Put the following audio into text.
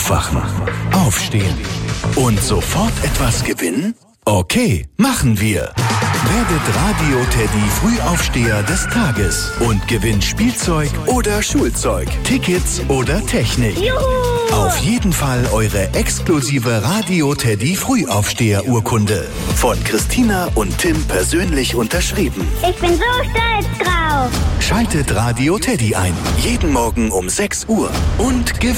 Aufwachen, aufstehen und sofort etwas gewinnen? Okay, machen wir. Werdet Radio Teddy Frühaufsteher des Tages und gewinnt Spielzeug oder Schulzeug, Tickets oder Technik. Juhu! Auf jeden Fall eure exklusive Radio Teddy Frühaufsteher-Urkunde. Von Christina und Tim persönlich unterschrieben. Ich bin so stolz drauf. Schaltet Radio Teddy ein. Jeden Morgen um 6 Uhr. Und gewinnt.